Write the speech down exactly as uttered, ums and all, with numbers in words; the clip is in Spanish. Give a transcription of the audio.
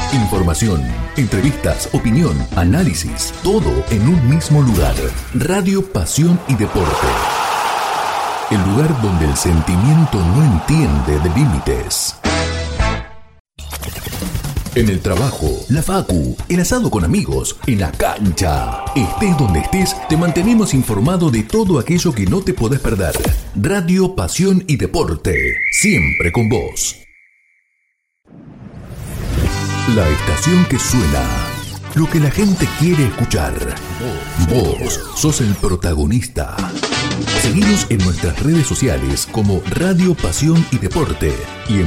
Información, entrevistas, opinión, análisis, todo en un mismo lugar. Radio Pasión y Deporte. El lugar donde el sentimiento no entiende de límites. En el trabajo, la facu, el asado con amigos, en la cancha. Estés donde estés, te mantenemos informado de todo aquello que no te podés perder. Radio Pasión y Deporte, siempre con vos. La estación que suena, lo que la gente quiere escuchar. Vos sos el protagonista. Seguinos en nuestras redes sociales como Radio Pasión y Deporte y en